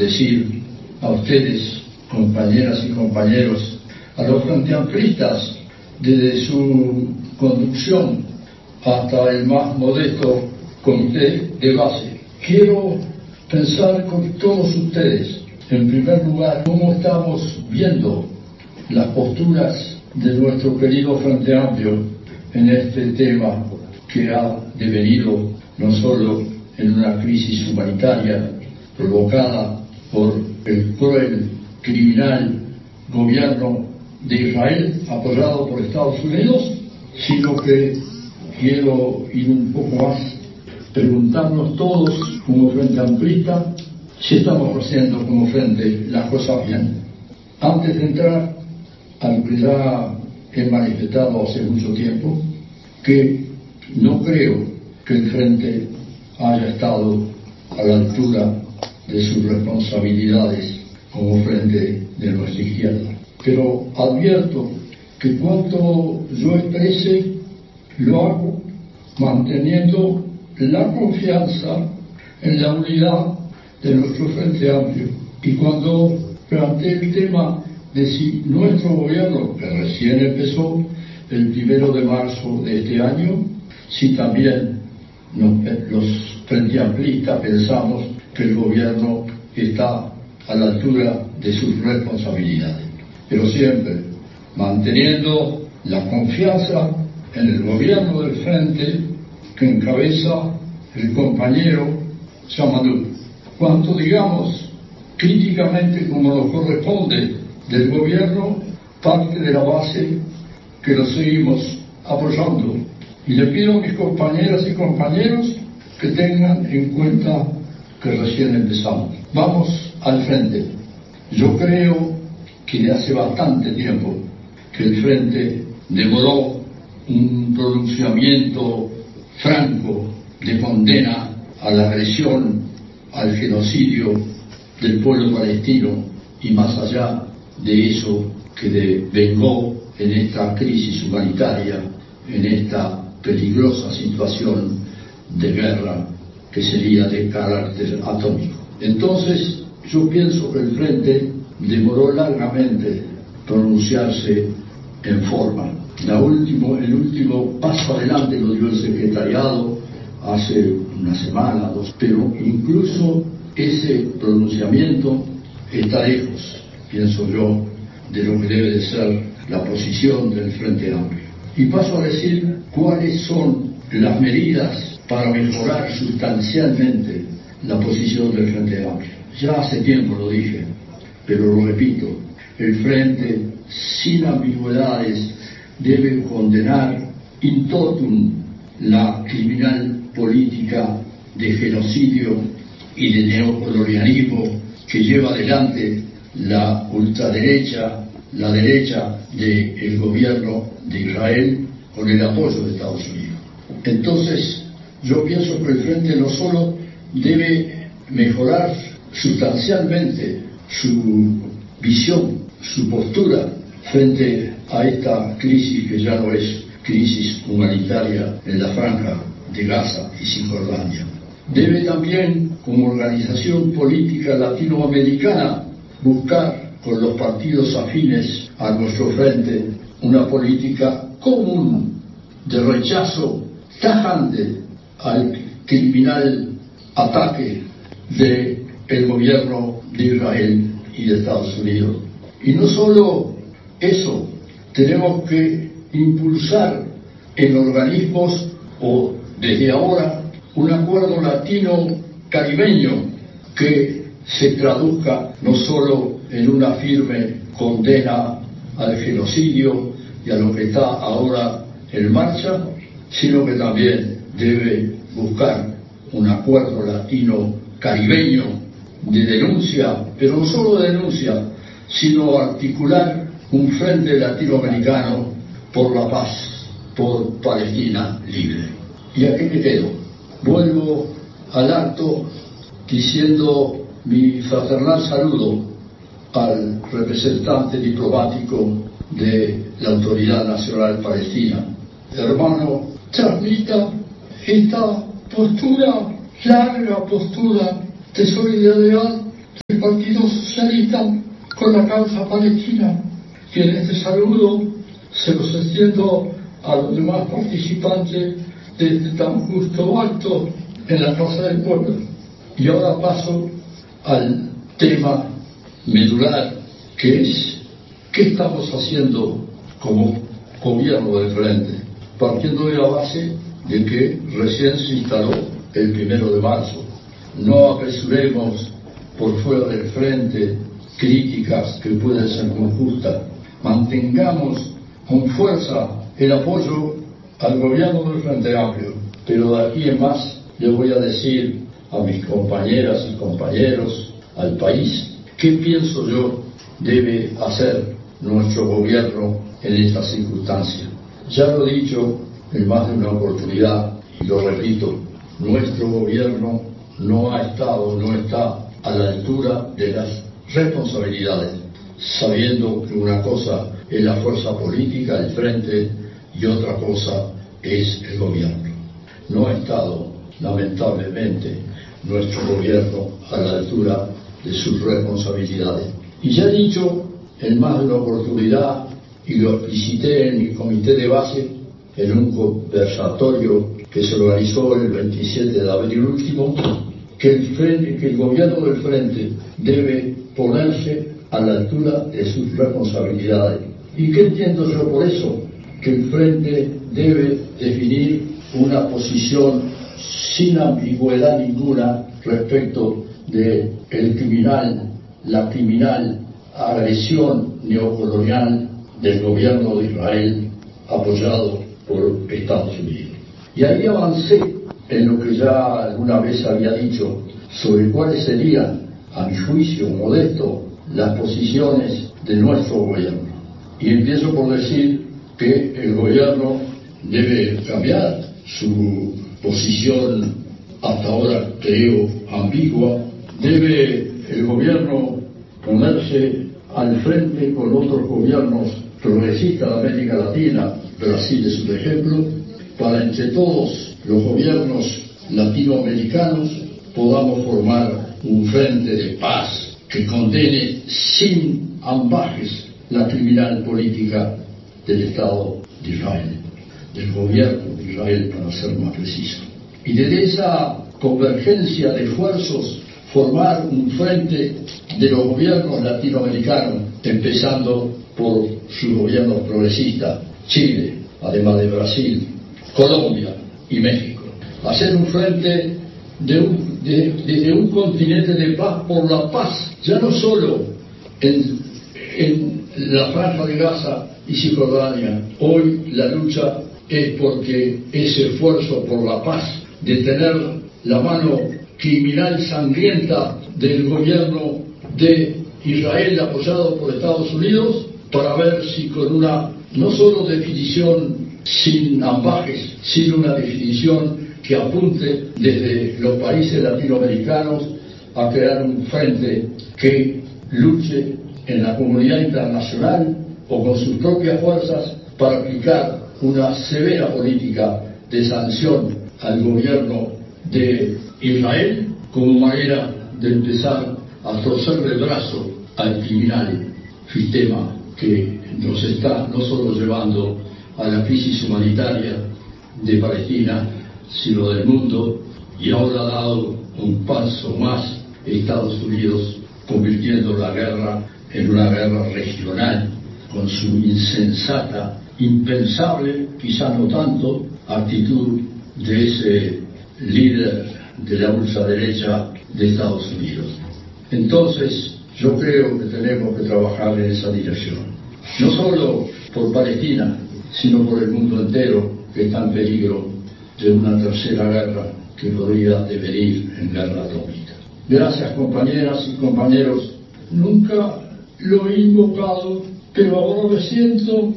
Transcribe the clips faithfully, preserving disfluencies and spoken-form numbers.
decir a ustedes, compañeras y compañeros, a los frenteamplistas, desde su conducción hasta el más modesto comité de base. Quiero pensar con todos ustedes, en primer lugar, cómo estamos viendo las posturas de nuestro querido Frente Amplio en este tema que ha devenido no solo en una crisis humanitaria provocada por el cruel, criminal gobierno de Israel apoyado por Estados Unidos, sino que quiero ir un poco más, preguntarnos todos como Frente Amplista si estamos haciendo como Frente las cosas bien. Antes de entrar a lo que ya he manifestado hace mucho tiempo, que no creo que el Frente haya estado a la altura de sus responsabilidades como Frente de nuestra izquierda. Pero advierto que cuanto yo exprese, lo hago manteniendo la confianza en la unidad de nuestro Frente Amplio. Y cuando planteé el tema de si nuestro gobierno, que recién empezó el primero de marzo de este año, si también nos, los Frente Amplistas pensamos que el gobierno está a la altura de sus responsabilidades, pero siempre manteniendo la confianza en el gobierno del Frente que encabeza el compañero Samadou. Cuanto digamos críticamente como nos corresponde del gobierno, parte de la base que lo seguimos apoyando. Y le pido a mis compañeras y compañeros que tengan en cuenta que recién empezamos. Vamos al frente. Yo creo que de hace bastante tiempo que el Frente demoró un pronunciamiento franco de condena a la agresión, al genocidio del pueblo palestino y más allá de eso que devengó en esta crisis humanitaria, en esta peligrosa situación de guerra que sería de carácter atómico. Entonces, yo pienso que el Frente demoró largamente pronunciarse en forma. La último, el último paso adelante lo dio el secretariado hace una semana, dos, pero incluso ese pronunciamiento está lejos, pienso yo, de lo que debe de ser la posición del Frente Amplio. Y paso a decir cuáles son las medidas para mejorar sustancialmente la posición del Frente Amplio. Ya hace tiempo lo dije, pero lo repito, el Frente, sin ambigüedades, debe condenar in totum la criminal política de genocidio y de neocolonialismo que lleva adelante la ultraderecha, la derecha del gobierno de Israel con el apoyo de Estados Unidos. Entonces, yo pienso que el Frente no solo debe mejorar sustancialmente su visión, su postura frente a esta crisis que ya no es crisis humanitaria en la franja de Gaza y Cisjordania. Debe también, como organización política latinoamericana, buscar con los partidos afines a nuestro Frente una política común de rechazo tajante al criminal ataque del gobierno de Israel y de Estados Unidos. Y no solo eso, tenemos que impulsar en organismos o desde ahora un acuerdo latino-caribeño que se traduzca no solo en una firme condena al genocidio y a lo que está ahora en marcha, sino que también debe buscar un acuerdo latino-caribeño de denuncia, pero no solo de denuncia, sino articular un frente latinoamericano por la paz, por Palestina libre. ¿Y a qué me quedo? Vuelvo al acto diciendo mi fraternal saludo al representante diplomático de la Autoridad Nacional Palestina. Hermano, transmita esta postura, larga postura de solidaridad, de Partido Socialista con la causa palestina. Y en este saludo se los extiendo a los demás participantes de este tan justo acto en la Casa del Pueblo. Y ahora paso al tema medular, que es ¿qué estamos haciendo como gobierno del Frente? Partiendo de la base de que recién se instaló el primero de marzo. No apresuremos por fuera del Frente críticas que pueden ser injustas. Mantengamos con fuerza el apoyo al gobierno del Frente Amplio, pero de aquí en más le voy a decir a mis compañeras y compañeros, al país, qué pienso yo debe hacer nuestro gobierno en estas circunstancias. Ya lo he dicho en más de una oportunidad y lo repito, nuestro gobierno no ha estado, no está a la altura de las responsabilidades, sabiendo que una cosa es la fuerza política, el frente, y otra cosa es el gobierno. No ha estado, lamentablemente, nuestro gobierno a la altura de sus responsabilidades. Y ya he dicho en más de una oportunidad, y lo explicité en mi comité de base, en un conversatorio que se organizó el veintisiete de abril último, que el, frente, que el gobierno del Frente debe ponerse a la altura de sus responsabilidades. ¿Y qué entiendo yo por eso? Que el Frente debe definir una posición sin ambigüedad ninguna respecto de el criminal, la criminal agresión neocolonial del gobierno de Israel apoyado por Estados Unidos. Y ahí avancé en lo que ya alguna vez había dicho sobre cuáles serían, a mi juicio modesto, las posiciones de nuestro gobierno. Y empiezo por decir que el gobierno debe cambiar su posición hasta ahora creo ambigua. Debe el gobierno ponerse al frente con otros gobiernos progresistas de América Latina, Brasil es un ejemplo, para entre todos los gobiernos latinoamericanos podamos formar un frente de paz que condene sin ambajes la criminal política del Estado de Israel, del gobierno de Israel para ser más preciso. Y desde esa convergencia de esfuerzos formar un frente de los gobiernos latinoamericanos, empezando por sus gobiernos progresistas, Chile, además de Brasil, Colombia y México. Hacer un frente de un, de, desde un continente de paz por la paz, ya no solo en, en la Franja de Gaza y Cisjordania. Hoy la lucha es porque ese esfuerzo por la paz, de tener la mano criminal sangrienta del gobierno de Israel apoyado por Estados Unidos, para ver si con una no solo definición sin ambajes, sino una definición que apunte desde los países latinoamericanos a crear un frente que luche en la comunidad internacional o con sus propias fuerzas para aplicar una severa política de sanción al gobierno de Israel como manera de empezar a torcerle el brazo al criminal sistema que nos está no solo llevando a la crisis humanitaria de Palestina, sino del mundo, y ahora ha dado un paso más Estados Unidos, convirtiendo la guerra en una guerra regional, con su insensata, impensable, quizá no tanto, actitud de ese líder de la ultraderecha de Estados Unidos. Entonces, yo creo que tenemos que trabajar en esa dirección, no solo por Palestina, sino por el mundo entero, que está en peligro de una tercera guerra que podría devenir en guerra atómica. Gracias, compañeras y compañeros. Nunca lo he invocado, pero ahora me siento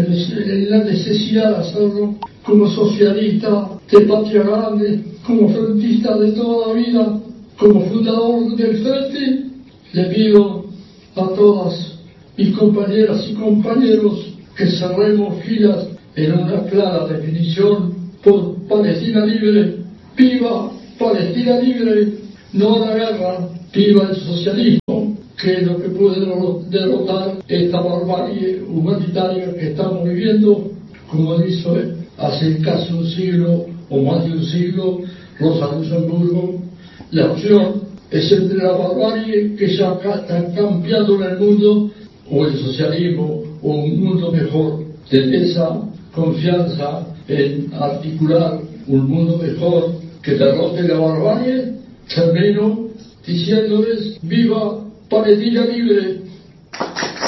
en la necesidad de hacerlo como socialista de Patria Grande, como frentista de toda la vida, como fundador del Frente. Le pido a todas mis compañeras y compañeros que cerremos filas en una clara definición por Palestina libre. ¡Viva Palestina libre! ¡No la guerra! ¡Viva el socialismo! que es lo que puede derrotar esta barbarie humanitaria que estamos viviendo, como dijo hace casi un siglo o más de un siglo Rosa Luxemburgo. La opción es entre la barbarie que ya está cambiando en el mundo o el socialismo o un mundo mejor. De esa confianza en articular un mundo mejor que derrote la barbarie, termino diciéndoles: ¡viva Palestina libre!